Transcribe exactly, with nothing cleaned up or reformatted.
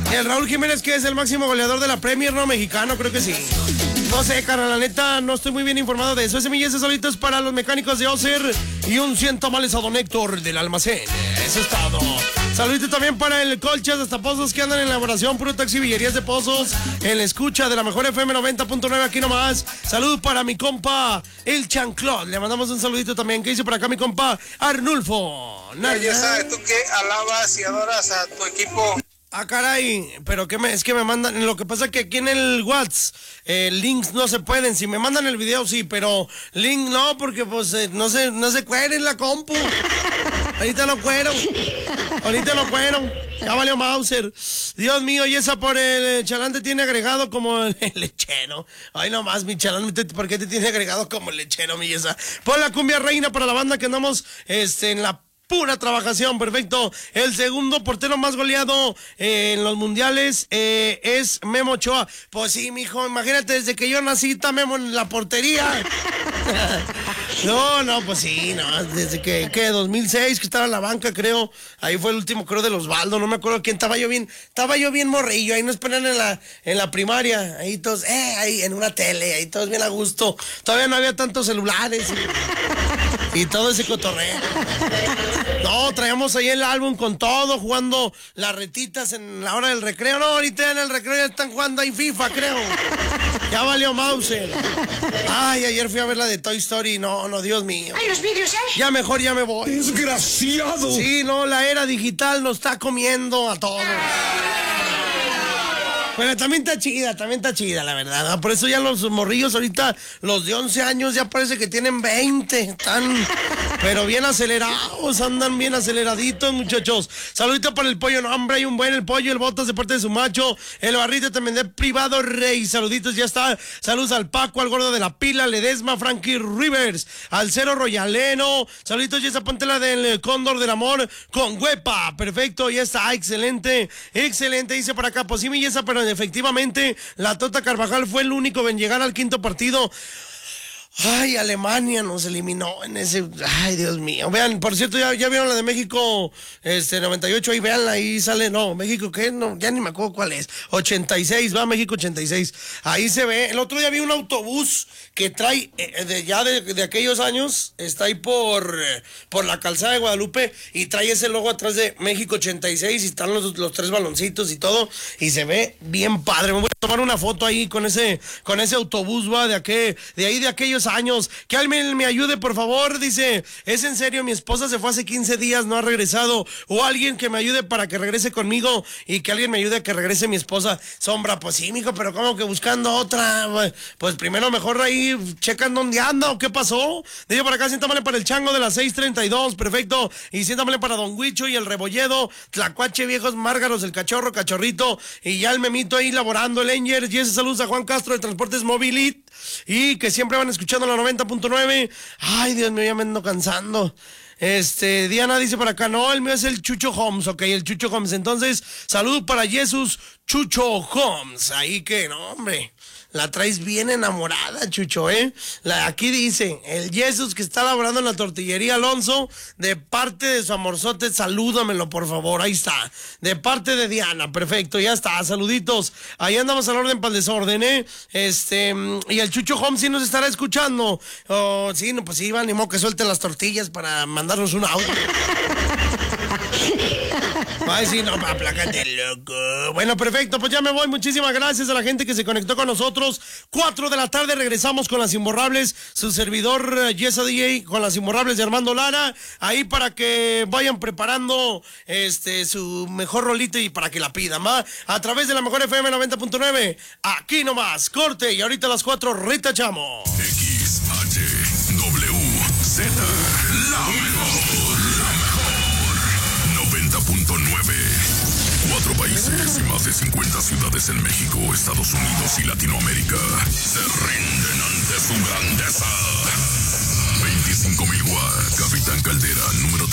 El Raúl Jiménez, que es el máximo goleador de la Premier, ¿no? Mexicano, creo que sí. No sé, carnal, la neta, no estoy muy bien informado de eso. Ese millón de solitos para los mecánicos de Ocer y un cien tamales a don Héctor del almacén. Eso es todo. Saludito también para el Colchas hasta Pozos, que andan en elaboración, puro taxi villerías de Pozos, en la escucha de la mejor F M noventa punto nueve aquí nomás. Salud para mi compa, el Chanclot. Le mandamos un saludito también. ¿Qué dice por acá mi compa, Arnulfo? Ya sabes tú que alabas y adoras a tu equipo. Ah, caray, pero que me, es que me mandan, lo que pasa es que aquí en el WhatsApp, eh, links no se pueden, si me mandan el video sí, pero link no, porque pues eh, no se, no se cuere en la compu. Ahorita lo cuero, ahorita lo cuero, ya valió Mauser. Dios mío, y esa por el chalán te tiene agregado como el lechero. Ay, nomás, mi chalán, ¿por qué te tiene agregado como el lechero, mi esa? Pon la cumbia reina para la banda que andamos, este, en la pura trabajación, perfecto. El segundo portero más goleado eh, en los mundiales eh, es Memo Ochoa. Pues sí, mijo, imagínate, desde que yo nací está Memo en la portería. No, no, pues sí, no, desde que, que dos mil seis, que estaba en la banca, creo. Ahí fue el último, creo, de los Osvaldo, no me acuerdo quién, estaba yo bien, estaba yo bien morrillo, ahí nos ponían en la, en la primaria, ahí todos, eh, ahí en una tele, ahí todos bien a gusto. Todavía no había tantos celulares y, y todo ese cotorreo. No, traíamos ahí el álbum con todo, jugando las retitas en la hora del recreo. No, ahorita en el recreo ya están jugando ahí FIFA, creo. Ya valió Mauser. Ay, ayer fui a ver la de Toy Story. No, no, Dios mío. Ay, los vídeos, ¿eh? Ya mejor ya me voy. ¡Desgraciado! Sí, no, la era digital nos está comiendo a todos. Bueno, también está chida, también está chida, la verdad, ¿no? Por eso ya los morrillos ahorita, los de once años, ya parece que tienen veinte. Están, pero bien acelerados, andan bien aceleraditos, muchachos. Saludito para el pollo, no, hombre, hay un buen el pollo, el botas de parte de su macho, el barrito también de privado rey. Saluditos, ya está. Saludos al Paco, al gordo de la pila, Ledesma, Frankie Rivers, al Cero Royaleno. Saluditos, ya está, ponte la del Cóndor del Amor con Huepa. Perfecto, ya está, excelente, excelente. Dice por acá, pues sí, mi yesa, pero efectivamente, la Tota Carvajal fue el único en llegar al quinto partido. Ay, Alemania nos eliminó en ese... Ay, Dios mío. Vean, por cierto, ya, ya vieron la de México este, noventa y ocho, ahí veanla, ahí sale, no, México, ¿qué? No, ya ni me acuerdo cuál es. ochenta y seis, va, México ochenta y seis. Ahí se ve. El otro día vi un autobús que trae, eh, de, ya de, de aquellos años, está ahí por, eh, por la calzada de Guadalupe, y trae ese logo atrás de México ochenta y seis, y están los, los tres baloncitos y todo, y se ve bien padre. Me voy a tomar una foto ahí con ese, con ese autobús, va, de, aquel, de ahí de aquellos años. Que alguien me ayude, por favor. Dice, es en serio, mi esposa se fue hace quince días, no ha regresado. O alguien que me ayude para que regrese conmigo, y que alguien me ayude a que regrese mi esposa. Sombra, pues sí, mijo, pero ¿cómo que buscando otra? Pues primero mejor ahí checan dónde anda o qué pasó. Dice por acá, siéntamele para el chango de las seis treinta y dos, perfecto. Y siéntamele para Don Huicho y el Rebolledo, Tlacuache, viejos Márgaros, el cachorro, cachorrito, y ya el memito ahí laborando, el Enger. Y ese saludos a Juan Castro de Transportes Movilit, y que siempre van escuchando la noventa punto nueve. Ay, Dios mío, ya me ando cansando. Este, Diana dice por acá, no, el mío es el Chucho Holmes, ok, el Chucho Holmes. Entonces, salud para Jesús Chucho Holmes. Ahí que, no, hombre, la traes bien enamorada, Chucho, ¿eh? La, aquí dice, el Jesús que está laborando en la tortillería Alonso, de parte de su amorzote, salúdamelo, por favor, ahí está. De parte de Diana, perfecto, ya está, saluditos. Ahí andamos al orden para el desorden, ¿eh? Este, y el Chucho Holmes sí nos estará escuchando. Oh, sí, no, pues sí, va, ni modo que suelten las tortillas para mandarnos un audio. Ay, sí, no, aplácate, loco. Bueno, perfecto, pues ya me voy. Muchísimas gracias a la gente que se conectó con nosotros. Cuatro de la tarde regresamos con Las Imborrables. Su servidor, uh, Yesa D J, con Las Imborrables de Armando Lara. Ahí para que vayan preparando este su mejor rolita y para que la pidan, ¿va? A través de la mejor F M noventa punto nueve. Aquí nomás, corte. Y ahorita a las cuatro retachamos. X H W Z, la mejor, la mejor. noventa punto nueve. Cuatro países y más de cincuenta ciudades en México, Estados Unidos y Latinoamérica se rinden ante su grandeza. veinticinco mil watts, Capitán Caldera, número